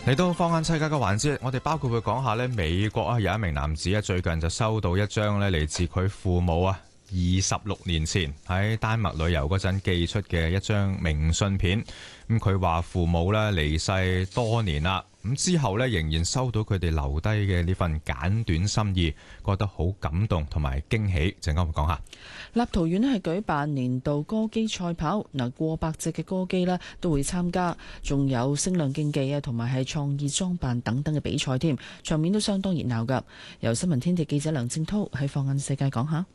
嚟到放眼世界嘅環節，我哋包括會講下美國有一名男子最近就收到一張嚟自佢父母26年前喺丹麥旅遊嗰陣寄出嘅一張明信片。咁佢話父母離世多年啦，咁之後仍然收到佢哋留低嘅呢份簡短心意，覺得好感動同埋驚喜。陣間會講下。 立陶宛係舉辦年度歌姬賽跑，過百隻嘅歌姬都會參加，仲有聲量競技同埋係創意裝扮等等嘅比賽添，場面都相當熱鬧噶。由新聞天地記者梁正濤喺放眼世界講下。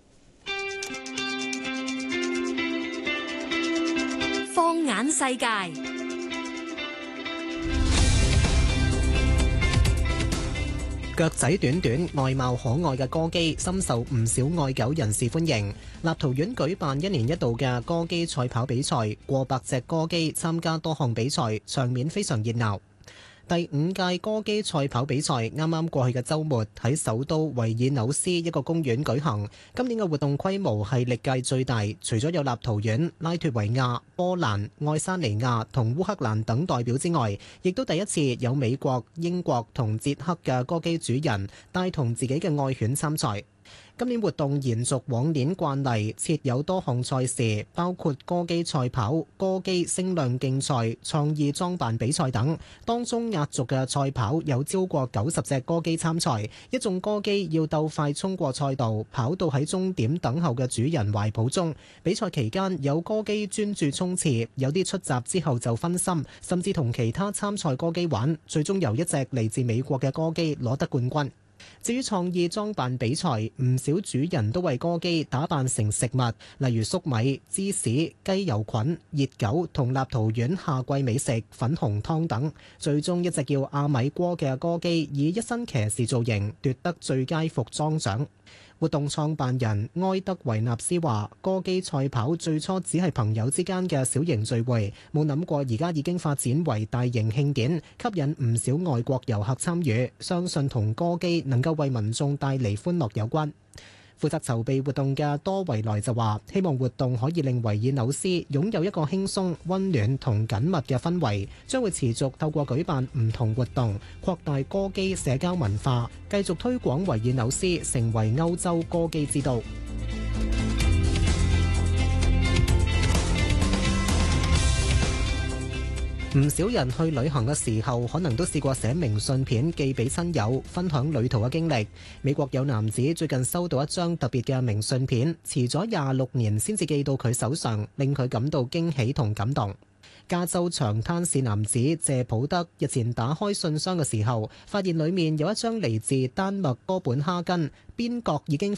放眼世界， 腳仔短短、外貌可愛嘅歌姬深受唔少愛狗人士歡迎。立陶宛舉辦一年一度嘅歌姬賽跑比賽，過百隻歌姬參加多項比賽，場面非常熱鬧。第5屆歌姬賽跑比賽啱啱過去嘅週末喺首都維爾紐斯一個公園舉行。今年嘅活動規模係歷屆最大，除咗有立陶宛、拉脱維亞、波蘭、愛沙尼亞同烏克蘭等代表之外，亦都第一次有美國、英國同捷克嘅歌姬主人帶同自己嘅愛犬參賽。今年活動延續往年慣例，設有多項賽事，包括歌姬賽跑、歌姬聲量競賽、創意裝扮比賽等。當中壓軸嘅賽跑有超過90隻歌姬參賽，一眾歌姬要鬥快衝過賽道，跑到喺終點等候嘅主人懷抱中。比賽期間有歌姬專注衝刺，有啲出閘之後就分心，甚至同其他參賽歌姬玩，最終由一隻嚟自美國嘅歌姬攞得冠軍。至於創意裝扮比賽，唔少主人都為歌姬打扮成食物，例如粟米、芝士、雞油菌、熱狗同立陶宛夏季美食粉紅湯等。最終一隻叫阿米戈嘅歌姬以一身騎士造型奪得最佳服裝獎。活動創辦人埃德維納斯話：歌姬賽跑最初只係朋友之間嘅小型聚會，冇諗過而家已經發展為大型慶典，吸引唔少外國遊客參與，相信同歌姬能夠為民眾帶嚟歡樂有關。負責籌備活動嘅多維萊就話：希望活動可以令維爾紐斯擁有一個輕鬆、溫暖同緊密嘅氛圍，將會持續透過舉辦唔同活動，擴大歌姬社交文化，繼續推廣維爾紐斯成為歐洲歌姬之都。唔少人去旅行嘅時候，可能都試過寫明信片寄俾親友，分享旅途嘅經歷。美國有男子最近收到一張特別嘅明信片，遲咗26年先至寄到佢手上，令佢感到驚喜同感動。加州長灘市男子謝普德日前打開信箱嘅時候，發現裡面有一張嚟自丹麥哥本哈根，邊角已經